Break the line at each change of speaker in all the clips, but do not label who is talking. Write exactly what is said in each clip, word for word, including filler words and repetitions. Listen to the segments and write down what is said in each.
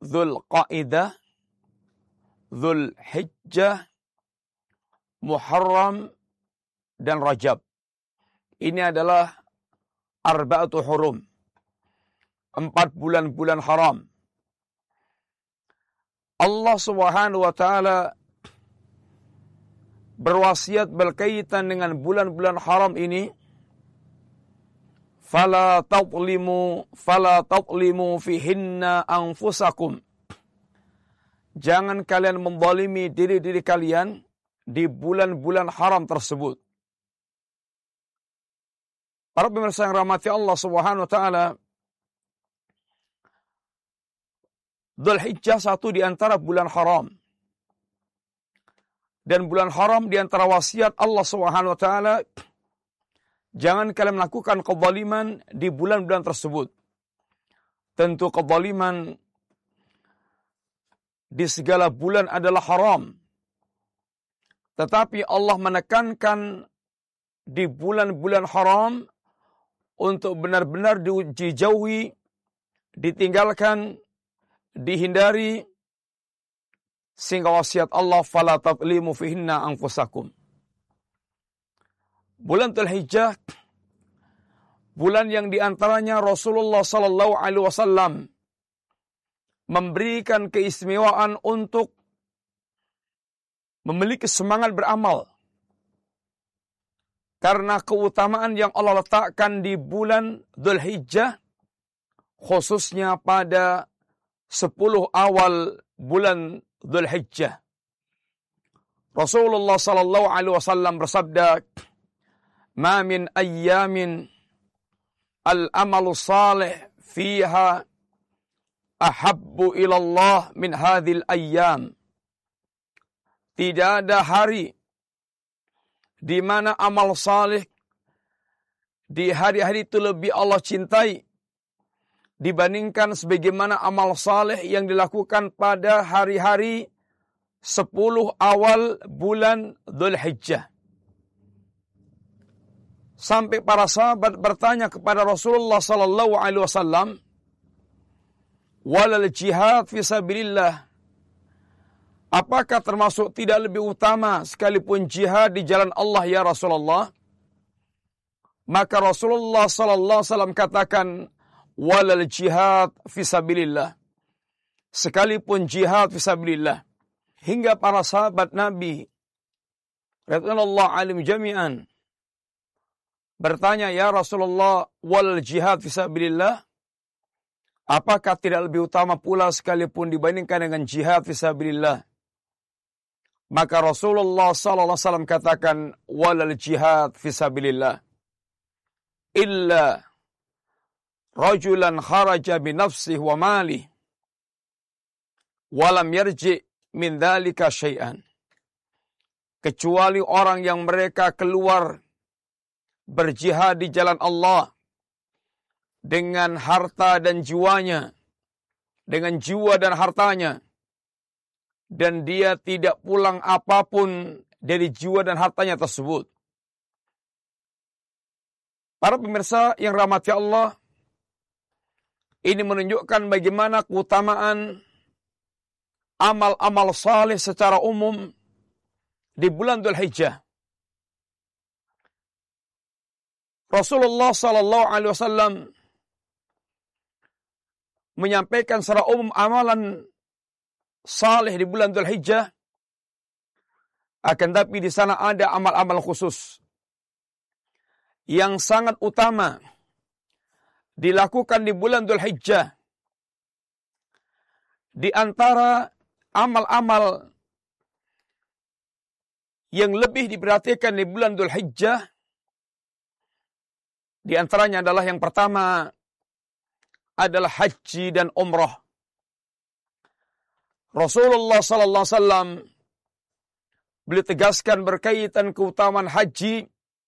Dzulqa'dah, Dzulhijjah, Muharram, dan Rajab. Ini adalah arba'atu hurum. Empat bulan-bulan haram. Allah Subhanahu wa taala berwasiat berkaitan dengan bulan-bulan haram ini, fala tadlimu fala tadlimu fihinna anfusakum. Jangan kalian menzalimi diri-diri kalian di bulan-bulan haram tersebut. Para pemirsa yang rahmati Allah Subhanahu wa taala, Dzulhijjah satu di antara bulan haram. Dan bulan haram di antara wasiat Allah Subhanahu wa taala, jangan kalian melakukan kezaliman di bulan-bulan tersebut. Tentu kezaliman di segala bulan adalah haram. Tetapi Allah menekankan di bulan-bulan haram untuk benar-benar dijauhi, ditinggalkan, dihindari, sehingga wasiat Allah fala tadlimu fihinna anfusakum. Bulan Dzulhijjah, bulan yang diantaranya Rasulullah sallallahu alaihi wasallam memberikan keistimewaan untuk memiliki semangat beramal. Karena keutamaan yang Allah letakkan di bulan Dzulhijjah, khususnya pada sepuluh awal bulan Dzulhijjah. Rasulullah sallallahu alaihi wasallam bersabda, "Ma min ayyamin al-amalu salih fiha ahabbu ila Allah min hadhil ayyam." Tidak ada hari di mana amal salih di hari-hari itu lebih Allah cintai dibandingkan sebagaimana amal saleh yang dilakukan pada hari-hari sepuluh awal bulan Dzulhijjah. Sampai para sahabat bertanya kepada Rasulullah sallallahu alaihi wasallam, "Walal jihad fi sabilillah?" Apakah termasuk tidak lebih utama sekalipun jihad di jalan Allah ya Rasulullah? Maka Rasulullah sallallahu alaihi wasallam katakan, walal jihad fisabilillah. Sekalipun jihad fisabilillah. Hingga para sahabat Nabi radhiyallahu anhum jami'an bertanya, ya Rasulullah, walal jihad fisabilillah, apakah tidak lebih utama pula sekalipun dibandingkan dengan jihad fisabilillah? Maka Rasulullah sallallahu alaihi wasallam katakan, walal jihad fisabilillah illa rajulan kharaja bi nafsihi wa malihi wa lam yarji min dzalika syai'an. Kecuali orang yang mereka keluar berjihad di jalan Allah dengan harta dan jiwanya, dengan jiwa dan hartanya, dan dia tidak pulang apapun dari jiwa dan hartanya tersebut. Para pemirsa yang rahmati Allah, ini menunjukkan bagaimana keutamaan amal-amal saleh secara umum di bulan Dzulhijjah. Rasulullah sallallahu alaihi wasallam menyampaikan secara umum amalan saleh di bulan Dzulhijjah, akan tapi di sana ada amal-amal khusus yang sangat utama dilakukan di bulan Dzulhijjah. Di antara amal-amal yang lebih diperhatikan di bulan Dzulhijjah, di antaranya adalah yang pertama adalah haji dan umrah. Rasulullah sallallahu alaihi wasallam beliau tegaskan berkaitan keutamaan haji,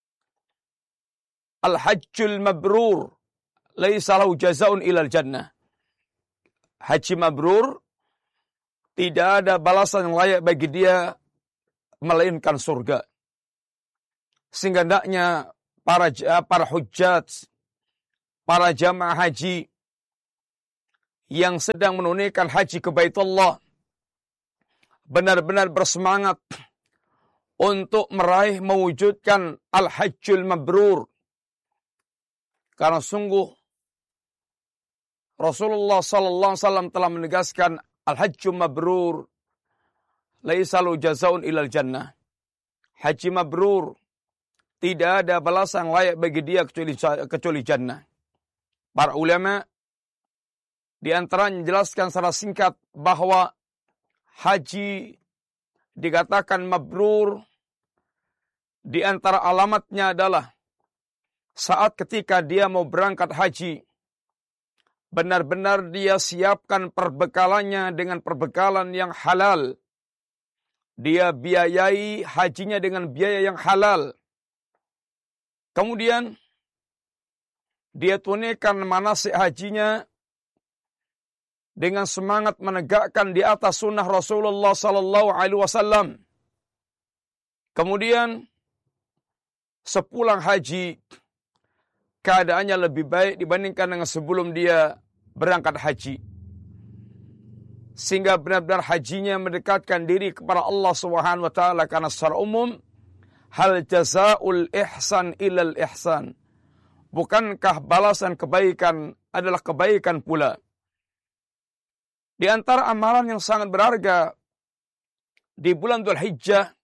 al-hajjul mabrur laisa lahu jazaa'un ilal jannah. Haji mabrur tidak ada balasan yang layak bagi dia melainkan surga. Sehingga hendaknya para para hujjat, para jamaah haji yang sedang menunaikan haji ke Baitullah benar-benar bersemangat untuk meraih mewujudkan al-hajjul mabrur. Karena sungguh Rasulullah sallallahu alaihi wasallam telah menegaskan al-hajjul mabrur laisa lahu jazaa'un ilal jannah. Haji mabrur tidak ada balasan layak bagi dia kecuali kecuali jannah. Para ulama di antaranya menjelaskan secara singkat bahwa haji dikatakan mabrur, di antara alamatnya adalah saat ketika dia mau berangkat haji, benar-benar dia siapkan perbekalannya dengan perbekalan yang halal. Dia biayai hajinya dengan biaya yang halal. Kemudian dia tunaikan manasik hajinya dengan semangat menegakkan di atas sunnah Rasulullah sallallahu alaihi wasallam. Kemudian sepulang haji, keadaannya lebih baik dibandingkan dengan sebelum dia berangkat haji. Sehingga benar-benar hajinya mendekatkan diri kepada Allah Subhanahu wa taala, karena secara umum hal jazaa'ul ihsan ilal ihsan. Bukankah balasan kebaikan adalah kebaikan pula? Di antara amalan yang sangat berharga di bulan Dzulhijjah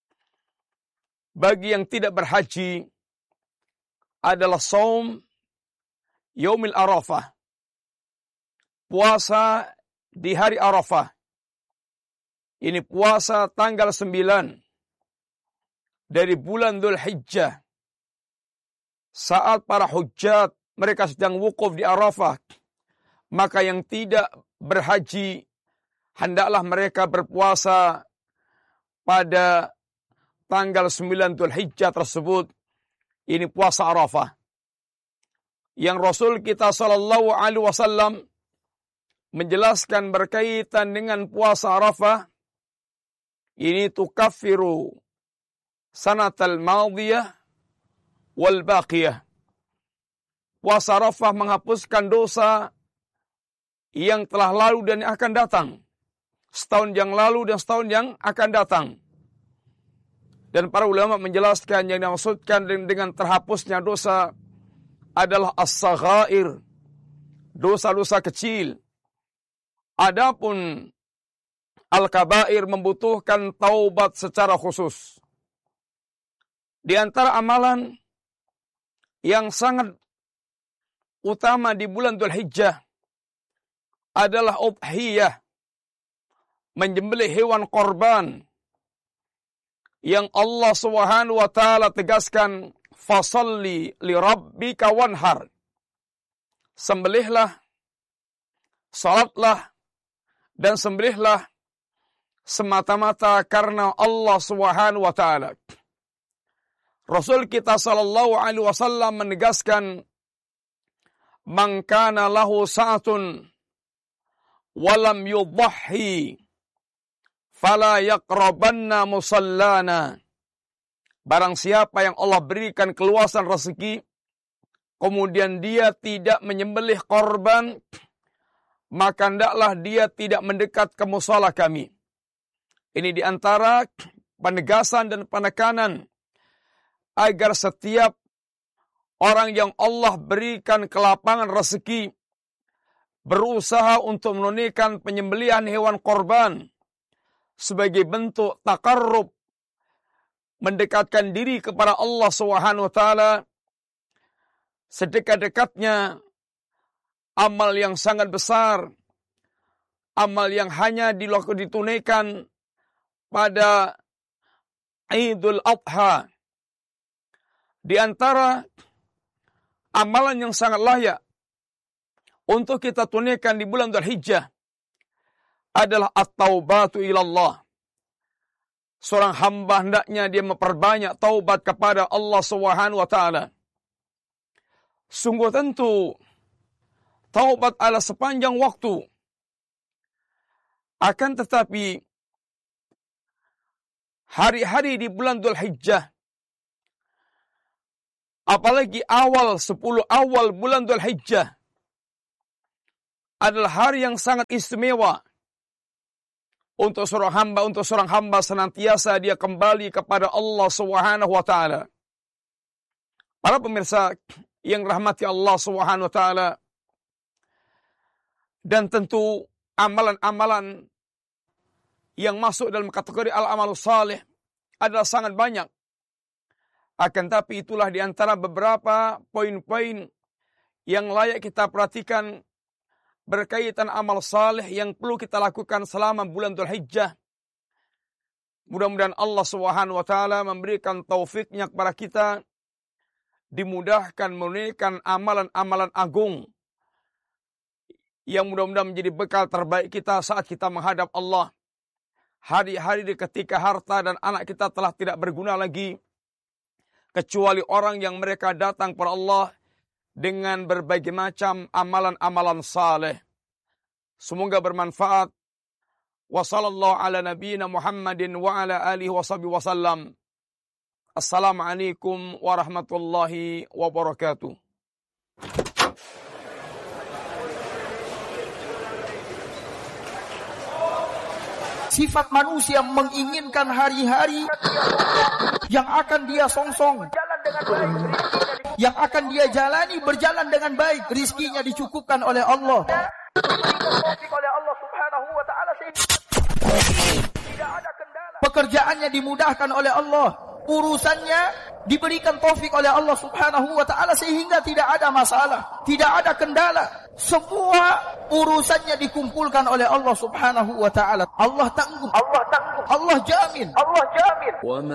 bagi yang tidak berhaji adalah saum Yaumil Arafah. Puasa di hari Arafah. Ini puasa tanggal sembilan dari bulan Dzulhijjah. Saat para hujjat mereka sedang wukuf di Arafah, maka yang tidak berhaji hendaklah mereka berpuasa pada tanggal sembilan Dzulhijjah tersebut. Ini puasa Arafah yang Rasul kita sallallahu alaihi wasallam menjelaskan berkaitan dengan puasa Arafah. Ini tukaffiru sanatal madiyah wal baqiyah. Puasa Arafah menghapuskan dosa yang telah lalu dan yang akan datang. Setahun yang lalu dan setahun yang akan datang. Dan para ulama menjelaskan yang dimaksudkan dengan terhapusnya dosa adalah as-saghair, dosa-dosa kecil. Adapun al-kabair membutuhkan taubat secara khusus. Di antara amalan yang sangat utama di bulan Dzulhijjah adalah udhiyah, menyembelih hewan korban yang Allah Subhanahu wa taala tegaskan, fasalli li rabbika wanhar. Sembelihlah, salatlah dan sembelihlah semata-mata karena Allah Subhanahu wa taala. Rasul kita sallallahu alaihi wasallam menegaskan, man kana lahu sa'atun walam yudhhi fala yaqrabanna musallana. Barang siapa yang Allah berikan keluasan rezeki, kemudian dia tidak menyembelih korban, maka hendaklah dia tidak mendekat ke musala kami. Ini diantara penegasan dan penekanan agar setiap orang yang Allah berikan kelapangan rezeki berusaha untuk menunaikan penyembelihan hewan korban sebagai bentuk takarrub, mendekatkan diri kepada Allah Subhanahu wa taala. Sedekat-dekatnya amal yang sangat besar, amal yang hanya ditunaikan pada Idul Adha. Di antara amalan yang sangat layak untuk kita tunaikan di bulan Dzulhijjah adalah at-taubatu ilallah. Seorang hamba hendaknya dia memperbanyak taubat kepada Allah Subhanahu wa taala. Sungguh tentu taubat adalah sepanjang waktu. Akan tetapi hari-hari di bulan Dzulhijjah, apalagi awal sepuluh awal bulan Dzulhijjah, adalah hari yang sangat istimewa untuk seorang hamba, untuk seorang hamba senantiasa dia kembali kepada Allah Subhanahu wa taala. Para pemirsa yang rahmati Allah Subhanahu wa taala, dan tentu amalan-amalan yang masuk dalam kategori al-amalus salih adalah sangat banyak. Akan tapi itulah di antara beberapa poin-poin yang layak kita perhatikan berkaitan amal saleh yang perlu kita lakukan selama bulan Dzulhijjah. Mudah-mudahan Allah Subhanahu wa taala memberikan taufiknya kepada kita, dimudahkan menunaikan amalan-amalan agung yang mudah-mudahan menjadi bekal terbaik kita saat kita menghadap Allah. Hari-hari ketika harta dan anak kita telah tidak berguna lagi, kecuali orang yang mereka datang kepada Allah dengan berbagai macam amalan-amalan saleh. Semoga bermanfaat. Wa sallallahu ala nabiyyina Muhammadin wa ala alihi wa sahbihi wasallam. Assalamualaikum warahmatullahi wabarakatuh.
Sifat manusia menginginkan hari-hari yang akan dia songsong, yang akan dia jalani berjalan dengan baik, rizkinya dicukupkan oleh Allah. Pekerjaannya dimudahkan oleh Allah, urusannya diberikan taufik oleh Allah Subhanahu wa taala sehingga tidak ada masalah, tidak ada kendala. Semua urusannya dikumpulkan oleh Allah Subhanahu wa taala. Allah tangguh, Allah tangguh, Allah jamin, Allah jamin.